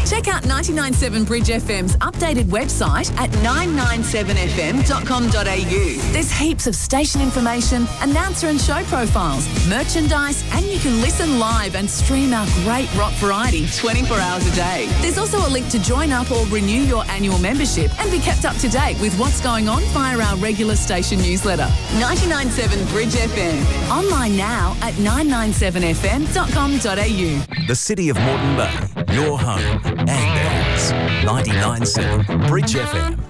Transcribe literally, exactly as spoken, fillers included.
Check out ninety-nine point seven Bridge F M's updated website at nine nine seven f m dot com dot a u. There's heaps of station information, announcer and show profiles, merchandise, and you can listen live and stream our great rock variety twenty-four hours a day. There's also a link to join up or renew your annual membership and be kept up to date with what's going on via our regular station newsletter. ninety-nine point seven Bridge F M. Online now at nine nine seven f m dot com dot a u. The City of Moreton Bay, your home and ours. ninety-nine point seven Bridge F M.